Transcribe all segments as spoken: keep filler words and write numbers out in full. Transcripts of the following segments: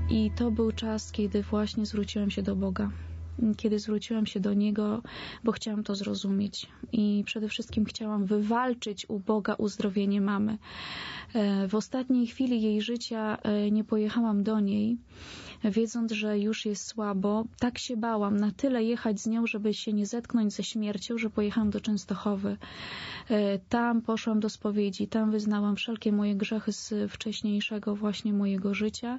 I to był czas, kiedy właśnie zwróciłam się do Boga. Kiedy zwróciłam się do Niego, bo chciałam to zrozumieć. I przede wszystkim chciałam wywalczyć u Boga uzdrowienie mamy. W ostatniej chwili jej życia nie pojechałam do niej, wiedząc, że już jest słabo. Tak się bałam, na tyle jechać z nią, żeby się nie zetknąć ze śmiercią, że pojechałam do Częstochowy. Tam poszłam do spowiedzi, tam wyznałam wszelkie moje grzechy z wcześniejszego właśnie mojego życia.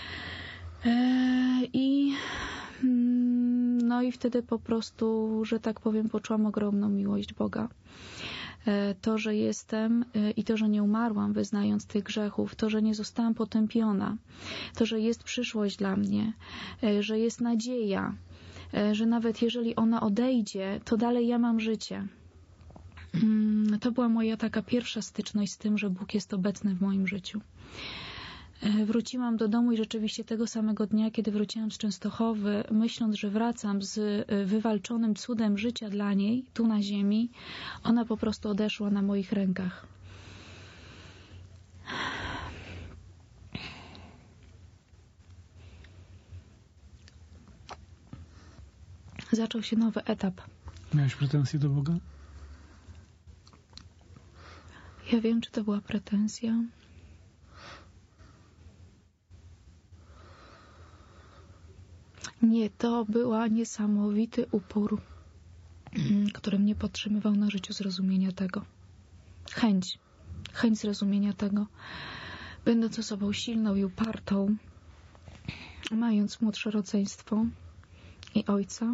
I no i wtedy po prostu, że tak powiem, poczułam ogromną miłość Boga. To, że jestem i to, że nie umarłam wyznając tych grzechów, to, że nie zostałam potępiona, to, że jest przyszłość dla mnie, że jest nadzieja, że nawet jeżeli ona odejdzie, to dalej ja mam życie. To była moja taka pierwsza styczność z tym, że Bóg jest obecny w moim życiu. Wróciłam do domu i rzeczywiście tego samego dnia, kiedy wróciłam z Częstochowy, myśląc, że wracam z wywalczonym cudem życia dla niej, tu na ziemi, ona po prostu odeszła na moich rękach. Zaczął się nowy etap. Miałeś pretensje do Boga? Ja wiem, czy to była pretensja. Nie, to była niesamowity upór, który mnie podtrzymywał na życiu, zrozumienia tego. Chęć. Chęć zrozumienia tego. Będąc osobą silną i upartą, mając młodsze rodzeństwo i ojca,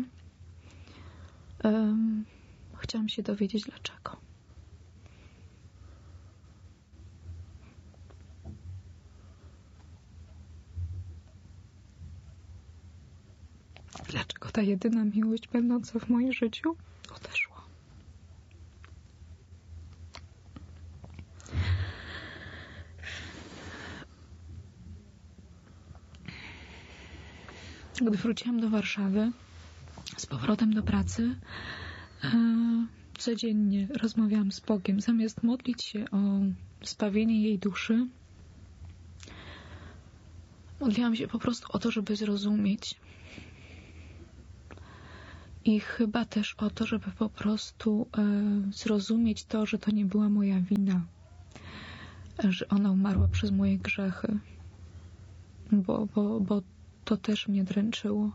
um, chciałam się dowiedzieć dlaczego. Dlaczego ta jedyna miłość będąca w moim życiu odeszła? Gdy wróciłam do Warszawy z powrotem do pracy, e, codziennie rozmawiałam z Bogiem. Zamiast modlić się o zbawienie jej duszy, modliłam się po prostu o to, żeby zrozumieć. I chyba też o to, żeby po prostu e, zrozumieć to, że to nie była moja wina, że ona umarła przez moje grzechy, bo, bo, bo to też mnie dręczyło,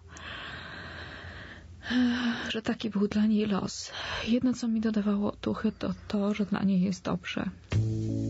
e, że taki był dla niej los. Jedno, co mi dodawało otuchy, to to, że dla niej jest dobrze.